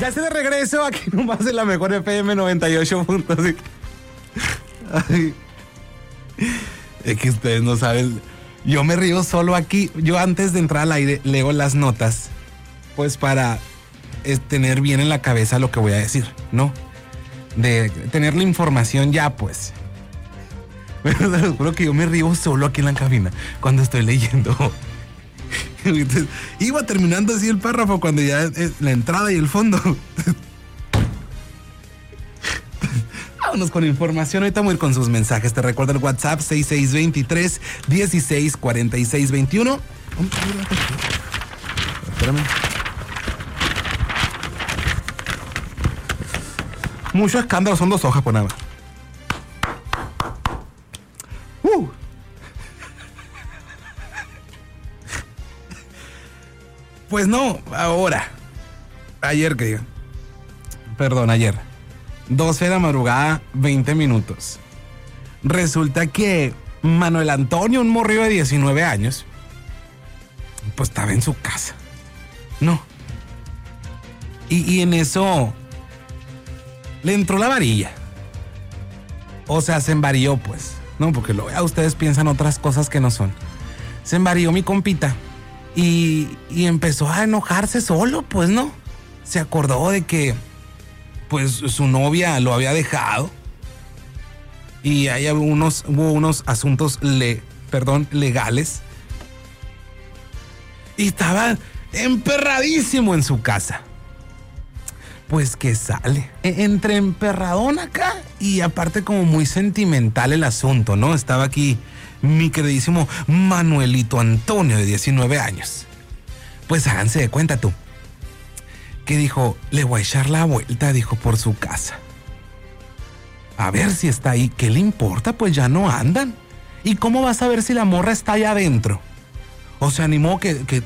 Ya estoy de regreso aquí nomás en la mejor FM 98.5. Ay, es que ustedes no saben. Yo me río solo aquí. Yo antes de entrar al aire leo las notas, pues para tener bien en la cabeza lo que voy a decir, ¿no? De tener la información ya, pues. Pero te lo juro que yo me río solo aquí en la cabina cuando estoy leyendo. Entonces, iba terminando así el párrafo cuando ya es la entrada y el fondo. Vámonos con información. Ahorita vamos a ir con sus mensajes. Te recuerdo el WhatsApp 6623-164621. Espérame. Mucho escándalo, son 2 hojas por nada. Pues no, ahora. Ayer, que diga. Perdón, ayer. 12 de la madrugada, 20 minutos. Resulta que Manuel Antonio, un morrillo de 19 años, pues estaba en su casa. No. Y en eso le entró la varilla. O sea, se embarilló, pues. No, porque ustedes piensan otras cosas que no son. Se embarilló mi compita. Y empezó a enojarse solo, pues, ¿no? Se acordó de que, pues, su novia lo había dejado. Y ahí hubo unos asuntos legales. Y estaba emperradísimo en su casa. Pues que sale. Entre emperradón acá y aparte como muy sentimental el asunto, ¿no? Estaba aquí mi queridísimo Manuelito Antonio, de 19 años. Pues háganse de cuenta tú. Que dijo, le voy a echar la vuelta, dijo, por su casa. A ver si está ahí. ¿Qué le importa? Pues ya no andan. ¿Y cómo vas a ver si la morra está allá adentro? O sea, animó que...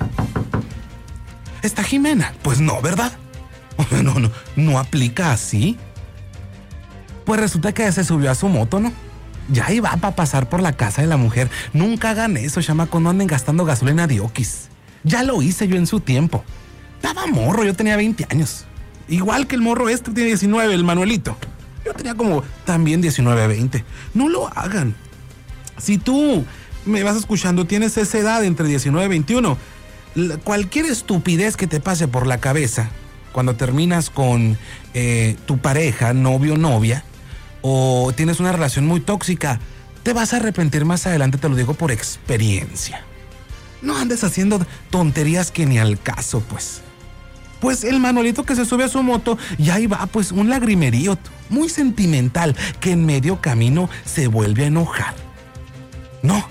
¿Está Jimena? Pues no, ¿verdad? No aplica así. Pues resulta que se subió a su moto, ¿no? Ya iba para pasar por la casa de la mujer. Nunca hagan eso, chamacos, no anden gastando gasolina de oquis. Ya lo hice yo en su tiempo. Estaba morro, yo tenía 20 años. Igual que el morro tiene 19, el Manuelito. Yo tenía como también 19, 20. No lo hagan. Si tú me vas escuchando, tienes esa edad entre 19 y 21, cualquier estupidez que te pase por la cabeza cuando terminas con tu pareja, novio o novia, o tienes una relación muy tóxica, te vas a arrepentir más adelante, te lo digo por experiencia. No andes haciendo tonterías que ni al caso, pues. Pues el Manuelito que se sube a su moto, y ahí va, pues un lagrimerío muy sentimental, que en medio camino se vuelve a enojar. No.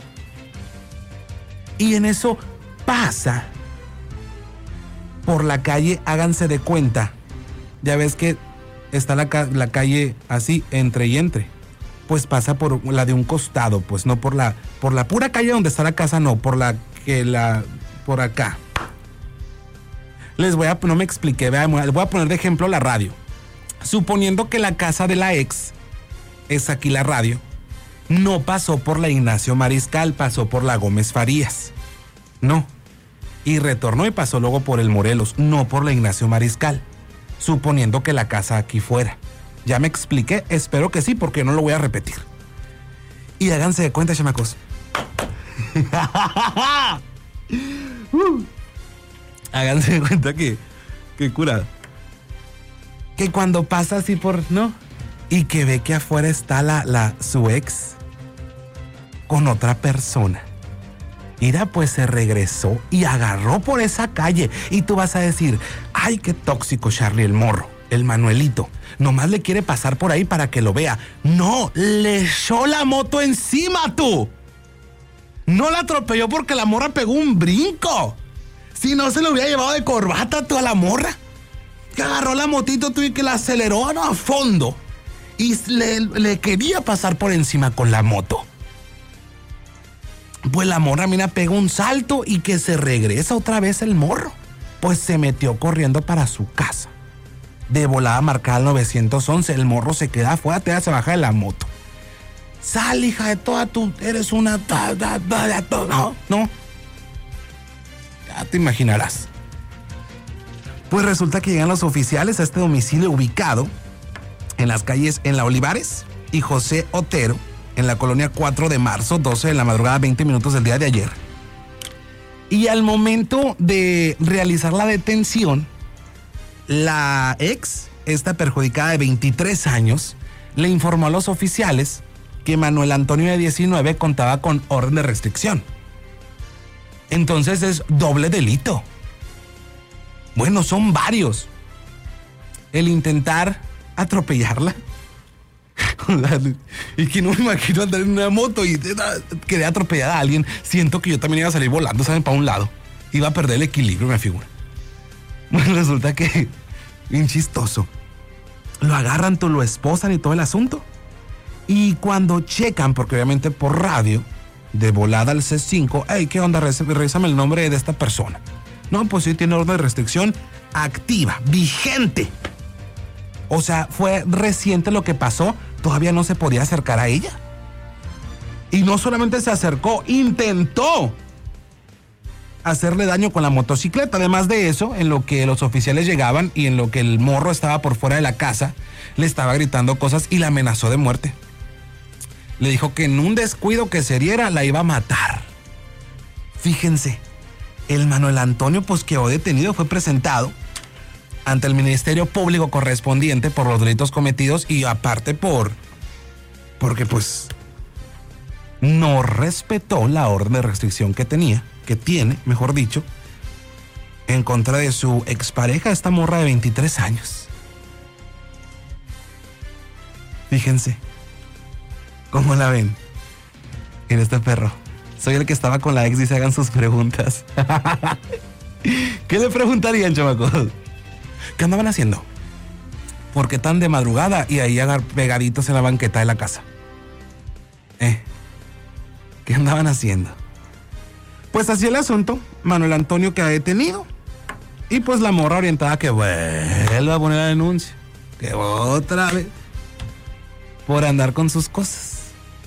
Y en eso pasa por la calle, háganse de cuenta. Ya ves que está la calle así, entre y entre. Pues pasa por la de un costado, pues no por la pura calle donde está la casa, no, por acá. No me expliqué, les voy a poner de ejemplo la radio. Suponiendo que la casa de la ex es aquí la radio, no pasó por la Ignacio Mariscal, pasó por la Gómez Farías. No. Y retornó y pasó luego por el Morelos, no por la Ignacio Mariscal. Suponiendo que la casa aquí fuera. ¿Ya me expliqué? Espero que sí, porque no lo voy a repetir. Y háganse de cuenta, chamacos. Háganse de cuenta que cura. Que cuando pasa así por, ¿no? Y que ve que afuera está su ex con otra persona. Mira, pues se regresó y agarró por esa calle. Y tú vas a decir, ay, qué tóxico Charlie, el morro, el Manuelito. Nomás le quiere pasar por ahí para que lo vea. No, le echó la moto encima, tú. No la atropelló porque la morra pegó un brinco. Si no, se lo hubiera llevado de corbata tú a la morra. Que agarró la motito tú y que la aceleró a fondo. Y le quería pasar por encima con la moto. Pues la morra, mira, pegó un salto y que se regresa otra vez el morro. Pues se metió corriendo para su casa. De volada marcada al 911, el morro se queda afuera, te se baja de la moto. Sal, hija de toda, tú eres una... No. Ya te imaginarás. Pues resulta que llegan los oficiales a este domicilio ubicado en las calles en la Olivares y José Otero, en la colonia 4 de marzo, 12 de la madrugada, 20 minutos del día de ayer. Y al momento de realizar la detención, la ex, esta perjudicada de 23 años, le informó a los oficiales que Manuel Antonio de 19 contaba con orden de restricción. Entonces es doble delito. Bueno, son varios. El intentar atropellarla. Y que no me imagino andar en una moto y quedé atropellada a alguien. Siento que yo también iba a salir volando, ¿saben? Para un lado. Iba a perder el equilibrio, me figura. Bueno, resulta que bien chistoso. Lo agarran, lo esposan y todo el asunto. Y cuando checan, porque obviamente por radio, de volada al C5, hey, ¿qué onda? Revísame el nombre de esta persona. No, pues sí, tiene orden de restricción activa, vigente. O sea, fue reciente lo que pasó, todavía no se podía acercar a ella. Y no solamente se acercó, intentó hacerle daño con la motocicleta. Además de eso, en lo que los oficiales llegaban y en lo que el morro estaba por fuera de la casa, le estaba gritando cosas y la amenazó de muerte. Le dijo que en un descuido que se hiriera la iba a matar. Fíjense, el Manuel Antonio pues quedó detenido, fue presentado ante el Ministerio Público correspondiente por los delitos cometidos y aparte porque pues no respetó la orden de restricción que tiene, mejor dicho, en contra de su expareja, esta morra de 23 años. Fíjense, ¿cómo la ven en este perro? Soy el que estaba con la ex y se hagan sus preguntas. ¿Qué le preguntarían, chamacos? ¿Qué andaban haciendo? ¿Por qué tan de madrugada y ahí pegaditos en la banqueta de la casa? ¿Qué andaban haciendo? Pues así el asunto. Manuel Antonio queda detenido. Y pues la morra orientada que vuelva a poner la denuncia. Que otra vez. Por andar con sus cosas.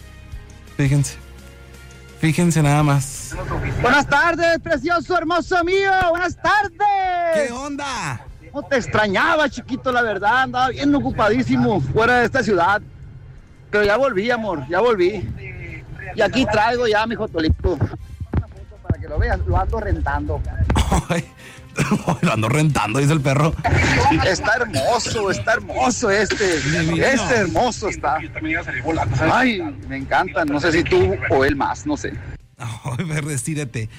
Fíjense nada más. Buenas tardes, precioso, hermoso mío. Buenas tardes. ¿Qué onda? No te extrañaba, chiquito, la verdad. Andaba bien ocupadísimo fuera de esta ciudad. Pero ya volví, amor, ya volví. Y aquí traigo ya mi jotolito. Una foto para que lo veas, lo ando rentando. Lo ando rentando, dice el perro. Está hermoso este. Este hermoso está. Ay, me encanta. No sé si tú o él más, no sé. Ay, decídete.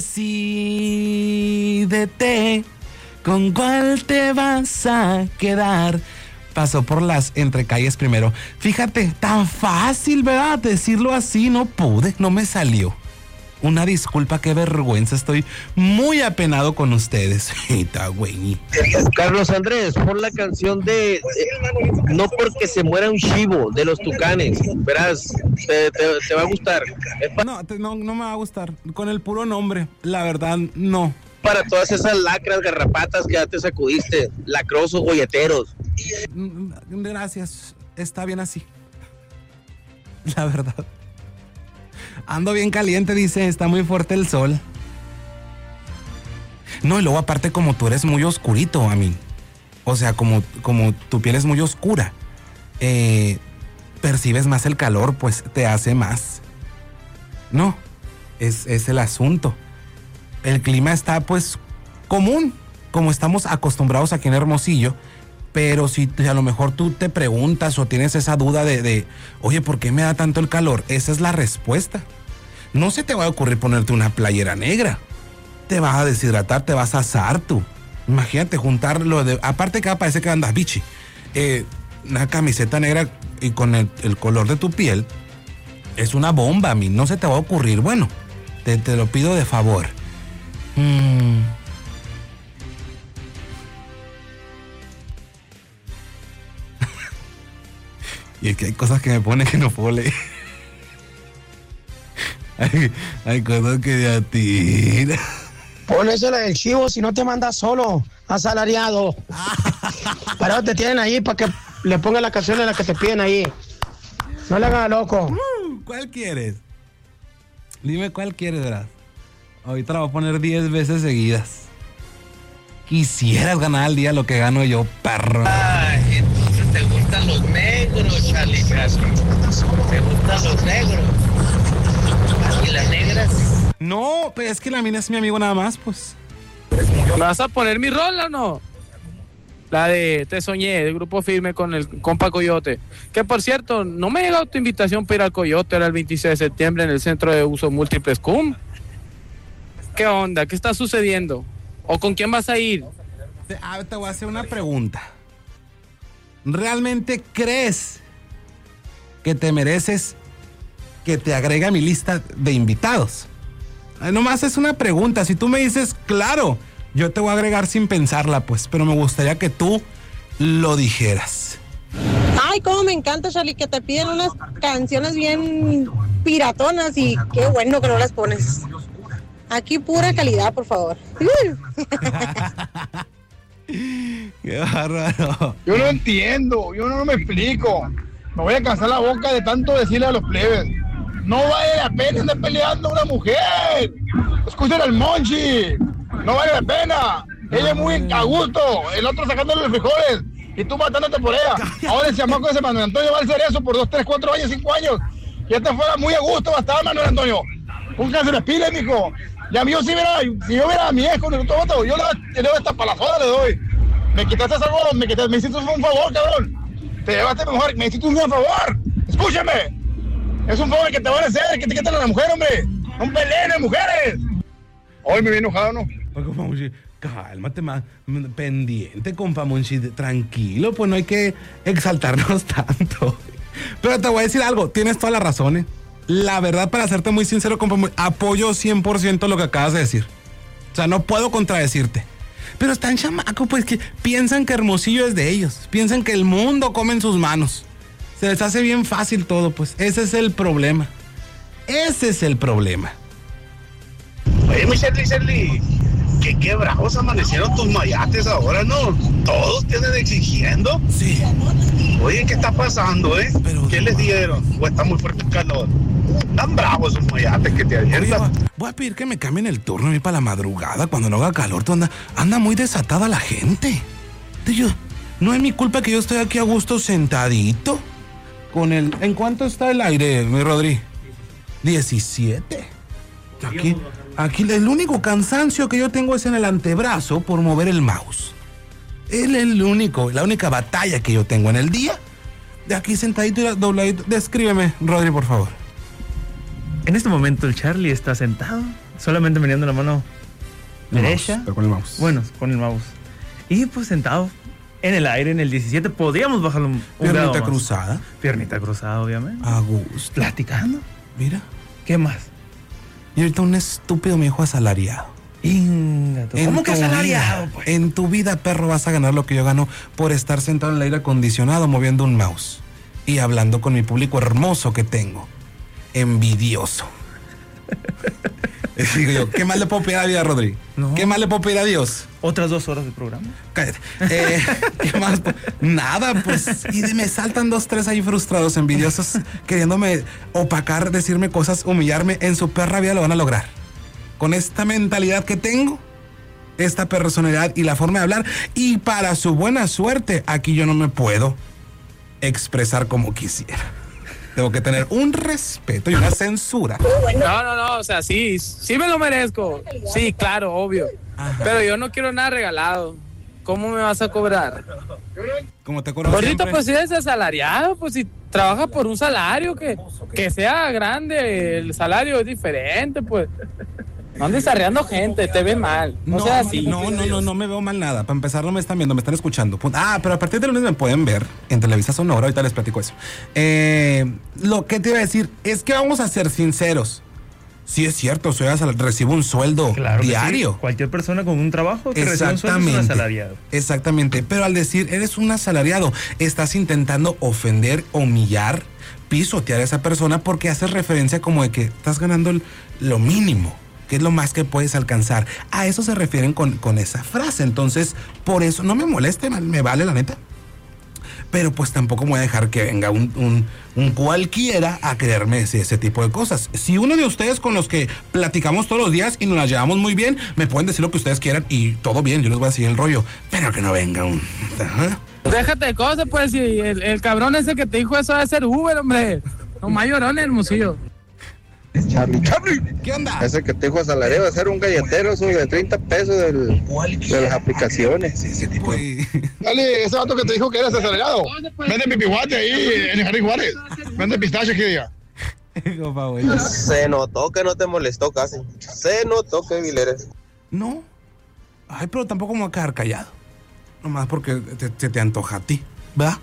Decídete. ¿Con cuál te vas a quedar? Pasó por las entrecalles primero. Fíjate, tan fácil, ¿verdad? Decirlo así, no pude, no me salió. Una disculpa, qué vergüenza, estoy muy apenado con ustedes. Güey. Carlos Andrés, pon la canción de No porque se muera un chivo, de los Tucanes. Verás, te va a gustar. No me va a gustar. Con el puro nombre, la verdad, no. Para todas esas lacras, garrapatas que ya te sacudiste, lacrosos, golleteros. Gracias, está bien así. La verdad. Ando bien caliente, dice, está muy fuerte el sol. No, y luego aparte como tú eres muy oscurito, a mí. O sea, como tu piel es muy oscura, percibes más el calor, pues te hace más. No, es el asunto. El clima está pues común, como estamos acostumbrados aquí en Hermosillo, pero si a lo mejor tú te preguntas o tienes esa duda de oye, ¿por qué me da tanto el calor? Esa es la respuesta. No se te va a ocurrir ponerte una playera negra. Te vas a deshidratar, te vas a asar tú. Imagínate juntarlo aparte que parece que andas bichi. Una camiseta negra y con el color de tu piel es una bomba, a mí no se te va a ocurrir. Bueno, te lo pido de favor. Y es que hay cosas que me ponen que no puedo leer. hay cosas que de a ti. Pon eso la del chivo, si no te mandas solo, asalariado. Pero te tienen ahí para que le pongan la canción en la que te piden ahí. No le hagas loco. ¿Cuál quieres? Dime cuál quieres, ¿verdad? Ahorita la voy a poner 10 veces seguidas. Quisieras ganar al día lo que gano yo, perro. Entonces te gustan los negros, Charlie. Te gustan los negros. ¿Y las negras? No, pues es que la mina es mi amigo nada más, pues. ¿Me vas a poner mi rola o no? La de Te Soñé, del Grupo Firme con el compa Coyote. Que por cierto, no me ha llegado tu invitación para ir al Coyote, era el 26 de septiembre en el Centro de Uso Múltiples CUM. ¿Qué onda? ¿Qué está sucediendo? ¿O con quién vas a ir? Te voy a hacer una pregunta. ¿Realmente crees que te mereces que te agregue a mi lista de invitados? Nomás es una pregunta. Si tú me dices, claro, yo te voy a agregar sin pensarla, pues, pero me gustaría que tú lo dijeras. Ay, cómo me encanta, Charlie, que te piden unas canciones bien piratonas y qué bueno que no las pones. Aquí pura calidad, por favor. Qué bárbaro. Yo no entiendo, yo no me explico. Me voy a cansar la boca de tanto decirle a los plebes. No vale la pena andar peleando a una mujer. Escuchen al Monchi. No vale la pena. Ella es muy a gusto. El otro sacándole los frijoles. Y tú matándote por ella. Ahora el chamaco ese Manuel Antonio va a hacer eso por 2, 3, 4 años, 5 años. Ya te fuera muy a gusto, bastaba Manuel Antonio. Póngase las pilas, mijo. Ya mío, si yo viera a mi ex con el otro vato, yo le doy esta palazoda, le doy. Me quitaste algo, me hiciste un favor, cabrón. Te llevaste mejor, me hiciste un favor. Escúchame. Es un favor que te van a hacer, que te quitan a la mujer, hombre. No peleen las mujeres. Hoy me viene enojado, ¿no? Cálmate más, pendiente, compa Monchi, tranquilo, pues no hay que exaltarnos tanto. Pero te voy a decir algo, tienes toda la razón, ¿eh? La verdad, para serte muy sincero, compa Monchi, apoyo 100% lo que acabas de decir. O sea, no puedo contradecirte. Pero están chamacos, pues, que piensan que Hermosillo es de ellos, piensan que el mundo come en sus manos. Se les hace bien fácil todo, pues. Ese es el problema. Ese es el problema. Oye, mi Shirley, qué bravos amanecieron tus mayates ahora, ¿no? Todos tienen exigiendo. Sí. Oye, ¿qué está pasando, eh? Pero, ¿Qué les dieron? ¿O está muy fuerte el calor? Tan bravos esos mayates que te avientan. Voy a pedir que me cambien el turno a mí para la madrugada cuando no haga calor. Anda muy desatada la gente. No es mi culpa que yo estoy aquí a gusto sentadito. ¿En cuánto está el aire, mi Rodri? 17. Aquí el único cansancio que yo tengo es en el antebrazo por mover el mouse. La única batalla que yo tengo en el día. De aquí sentadito y dobladito. Descríbeme, Rodri, por favor. En este momento el Charlie está sentado, solamente meneando la mano derecha. Pero con el mouse. Bueno, con el mouse. Y pues sentado en el aire, en el 17, podríamos bajarlo un grado Piernita más. cruzada. Piernita cruzada, obviamente. A gusto. Platicando. Mira. ¿Qué más? Y ahorita un estúpido mi hijo asalariado. ¿Cómo que asalariado, pues? En tu vida, perro, vas a ganar lo que yo gano por estar sentado en el aire acondicionado moviendo un mouse y hablando con mi público hermoso que tengo. Envidioso. Digo yo, ¿qué más le puedo pedir a la vida, Rodri? No. ¿Qué más le puedo pedir a Dios? ¿Otras 2 horas de programa? Cállate. ¿Qué más? Nada, pues. Y me saltan 2, 3 ahí frustrados, envidiosos, queriéndome opacar, decirme cosas, humillarme. En su perra vida lo van a lograr. Con esta mentalidad que tengo, esta personalidad y la forma de hablar. Y para su buena suerte, aquí yo no me puedo expresar como quisiera. Tengo que tener un respeto y una censura. No, o sea, sí me lo merezco. Sí, claro, obvio. Ajá. Pero yo no quiero nada regalado. ¿Cómo me vas a cobrar? Como te cobro Gordito, siempre. pues si eres asalariado, pues si trabajas por un salario que sea grande, el salario es diferente, pues. No andes arreando gente, te ve mal. No sea así. No me veo mal nada. Para empezar, no me están viendo, me están escuchando. Pero a partir de lunes me pueden ver en Televisa Sonora. Ahorita les platico eso. Lo que te iba a decir es que vamos a ser sinceros. Sí, es cierto, recibo un sueldo diario. Sí. Cualquier persona con un trabajo que recibe un sueldo es un asalariado. Exactamente. Pero al decir eres un asalariado, estás intentando ofender, humillar, pisotear a esa persona porque haces referencia como de que estás ganando lo mínimo, que es lo más que puedes alcanzar. A eso se refieren con esa frase. Entonces, por eso no me moleste, me vale la neta. pero pues tampoco me voy a dejar que venga un cualquiera a quererme decir ese tipo de cosas. Si uno de ustedes con los que platicamos todos los días y nos las llevamos muy bien, me pueden decir lo que ustedes quieran y todo bien, yo les voy a seguir el rollo, pero que no venga un... ¿Ah? Déjate de cosas, pues, si el cabrón ese que te dijo eso debe ser Uber, hombre. No más llorón, Hermosillo. Charlie, ¿Qué onda? ese que te dijo asalariado va a ser un galletero, eso de 30 pesos de las aplicaciones. Dale, ese vato que te dijo que eras asalariado. Vende pipihuate ahí en el Jardín Juárez. Vende pistaches, que diga. Se notó que no te molestó casi. Se notó que vil eres. No. Ay, pero tampoco me voy a quedar callado. Nomás porque se te antoja a ti, ¿verdad?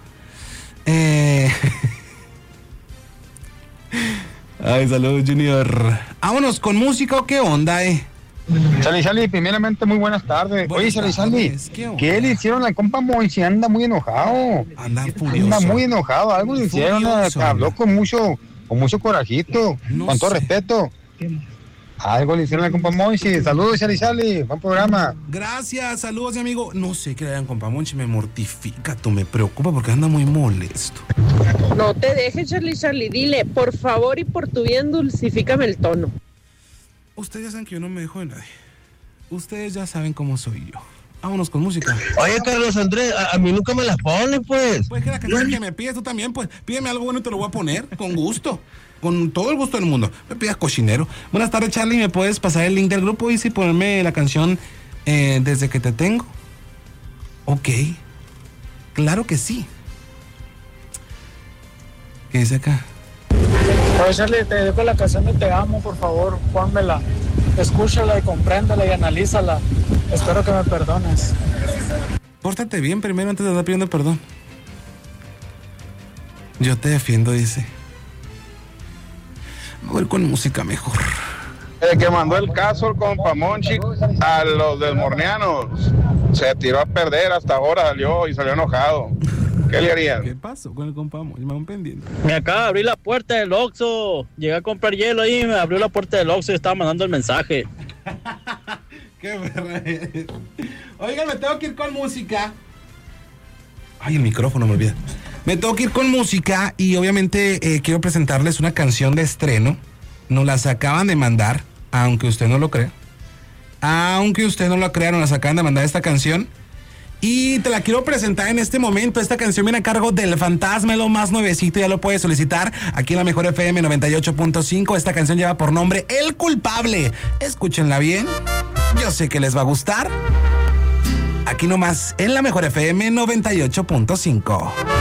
Ay, saludos, Junior. Vámonos con música, ¿o qué onda, Charlie, primeramente muy buenas tardes. Oye, Charlie, ¿qué le hicieron al compa Monchi? Anda muy enojado. Anda furioso. Anda muy enojado, algo le hicieron, habló con mucho corajito, no con todo sé. respeto. Algo le hicieron al compa Monchi. Saludos, Charlie, buen programa. Gracias, saludos, mi amigo. No sé qué le hagan, compa Monchi, me mortifica, me preocupa porque anda muy molesto. No te dejes, Charlie, dile, por favor y por tu bien, dulcifícame el tono. Ustedes ya saben que yo no me dejo de nadie. Ustedes ya saben cómo soy yo. Vámonos con música. Oye, Carlos Andrés, a mí nunca me las pones, pues. Pues que la canción que me pides tú también, pues pídeme algo bueno y te lo voy a poner, con gusto. Con todo el gusto del mundo. Me pidas cochinero. Buenas tardes, Charlie. ¿Me puedes pasar el link del grupo y si ponerme la canción Desde que te tengo? Ok. Claro que sí. ¿Qué dice acá? Oye, Charlie, te dejo la canción de Te Amo, por favor, pónmela. Escúchala y compréndela y analízala. Espero que me perdones. Pórtate bien primero antes de andar pidiendo perdón. Yo te defiendo, dice. Voy a ir con música mejor. El que mandó el caso, el compa Monchi, a los desmorneanos, se tiró a perder, hasta ahora salió enojado. ¿Qué le harían? ¿Qué pasó con el compa Monchi? Me hago un pendiente. Me acaba de abrir la puerta del Oxxo. Llegué a comprar hielo ahí, me abrió la puerta del Oxxo y estaba mandando el mensaje. Qué perra eres. Oigan, me tengo que ir con música. Ay, el micrófono me olvida. Me tengo que ir con música y obviamente quiero presentarles una canción de estreno. Nos las acaban de mandar, aunque usted no lo crea. Aunque usted no lo crea, nos las acaban de mandar esta canción. Y te la quiero presentar en este momento. Esta canción viene a cargo del Fantasma, lo más nuevecito, ya lo puedes solicitar aquí en la Mejor FM 98.5. Esta canción lleva por nombre El Culpable. Escúchenla bien, yo sé que les va a gustar. Aquí nomás en la Mejor FM 98.5.